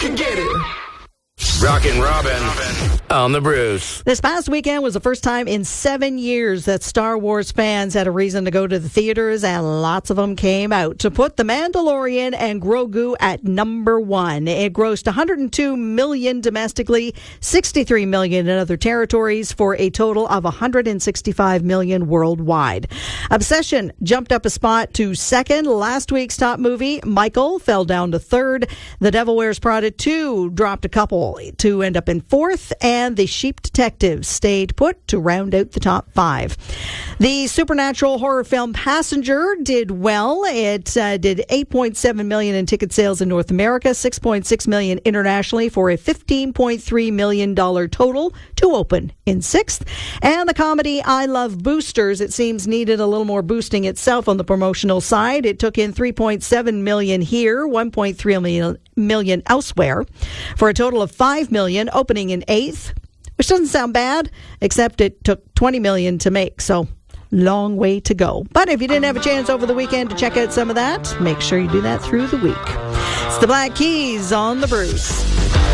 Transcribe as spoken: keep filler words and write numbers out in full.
can get it. Rockin' Robin on the Bruce. This past weekend was the first time in seven years that Star Wars fans had a reason to go to the theaters, and lots of them came out to put The Mandalorian and Grogu at number one. It grossed one hundred two million dollars domestically, sixty-three million dollars in other territories, for a total of one hundred sixty-five million dollars worldwide. Obsession jumped up a spot to second. Last week's top movie, Michael, fell down to third. The Devil Wears Prada two dropped a couple to end up in fourth, and The Sheep Detective stayed put to round out the top five. The supernatural horror film Passenger did well. It uh, did eight point seven million dollars in ticket sales in North America, six point six million dollars internationally, for a fifteen point three million dollars total to open in sixth. And the comedy I Love Boosters, it seems, needed a little more boosting itself on the promotional side. It took in three point seven million dollars here, one point three million dollars elsewhere, for a total of five million dollars, opening in eighth, which doesn't sound bad, except it took twenty million dollars to make, so long way to go. But if you didn't have a chance over the weekend to check out some of that, make sure you do that through the week. It's the Black Keys on the Bruce.